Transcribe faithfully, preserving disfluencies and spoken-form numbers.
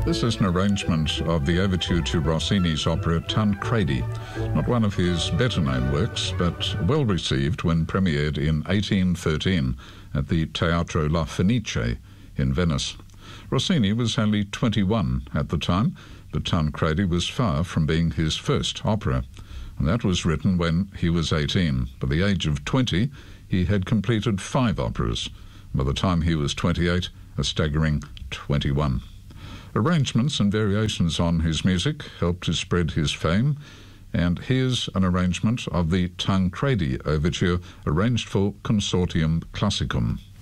This is an arrangement of the overture to Rossini's opera Tancredi, not one of his better-known works, but well received when premiered in eighteen thirteen at the Teatro La Fenice in Venice. Rossini was only twenty-one at the time, but Tancredi was far from being his first opera, and that was written when he was eighteen. By the age of twenty, he had completed five operas. By the time he was twenty-eight, a staggering twenty-one. Arrangements and variations on his music helped to spread his fame, and here's an arrangement of the Tancredi overture arranged for Consortium Classicum.